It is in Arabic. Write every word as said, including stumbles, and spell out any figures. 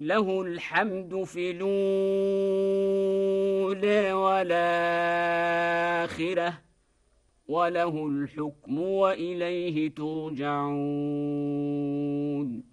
له الحمد في الأولى والآخرة وله الحكم وإليه ترجعون